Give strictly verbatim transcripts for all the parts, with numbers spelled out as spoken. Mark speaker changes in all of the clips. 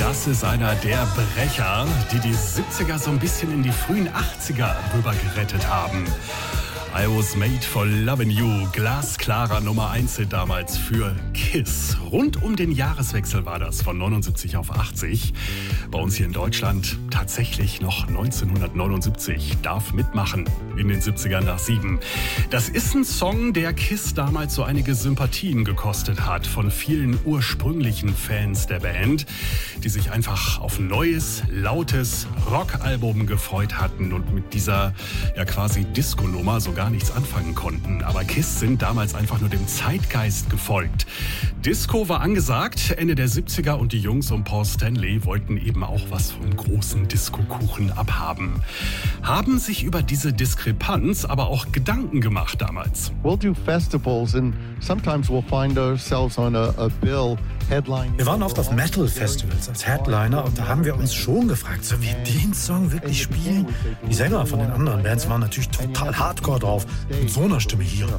Speaker 1: Das ist einer der Brecher, die die siebziger so ein bisschen in die frühen achtziger rüber gerettet haben. I Was Made for Lovin' You, glasklarer Nummer eins Hit damals für KISS. Rund um den Jahreswechsel war das, von neunundsiebzig auf achtzig. Bei uns hier in Deutschland tatsächlich noch neunzehnhundertneunundsiebzig. Darf mitmachen in den siebzigern nach sieben. Das ist ein Song, der KISS damals so einige Sympathien gekostet hat von vielen ursprünglichen Fans der Band, die sich einfach auf ein neues, lautes Rockalbum gefreut hatten und mit dieser ja quasi Disco-Nummer so gar nichts anfangen konnten. Aber KISS sind damals einfach nur dem Zeitgeist gefolgt. Disco war angesagt, Ende der siebziger, und die Jungs um Paul Stanley wollten eben auch was vom großen Disco-Kuchen abhaben. Haben sich über diese Diskrepanz aber auch Gedanken gemacht damals.
Speaker 2: We'll do festivals and sometimes we'll find ourselves on a, a bill headlining.
Speaker 3: Wir waren oft auf Metal-Festivals als Headliner und da haben wir uns schon gefragt, sollen wir den Song wirklich spielen? Die Sänger von den anderen Bands waren natürlich total hardcore drauf, mit so einer Stimme hier.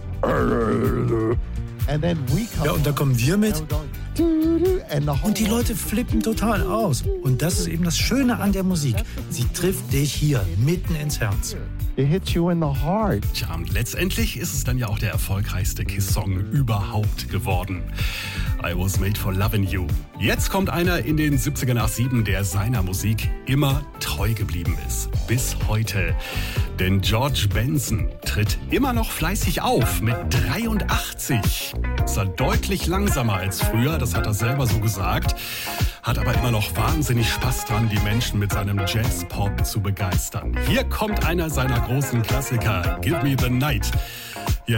Speaker 3: Ja, und da kommen wir mit und die Leute flippen total aus. Und das ist eben das Schöne an der Musik. Sie trifft dich hier mitten ins Herz.
Speaker 2: It hits you in the heart.
Speaker 1: Tja, und letztendlich ist es dann ja auch der erfolgreichste KISS-Song überhaupt geworden. I Was Made for Lovin' You. Jetzt kommt einer in den siebziger nach sieben, der seiner Musik immer treu geblieben ist. Bis heute. Denn George Benson tritt immer noch fleißig auf mit dreiundachtzig. Ist er deutlich langsamer als früher, das hat er selber so gesagt. Hat aber immer noch wahnsinnig Spaß dran, die Menschen mit seinem Jazz-Pop zu begeistern. Hier kommt einer seiner großen Klassiker, Give Me the Night. Hier